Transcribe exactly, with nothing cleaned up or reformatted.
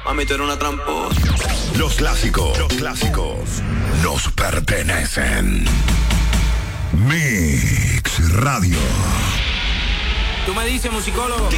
Mami, tú eres una tramposa. Los clásicos, los clásicos nos pertenecen. Mix Radio. Tú me dices, musicólogo.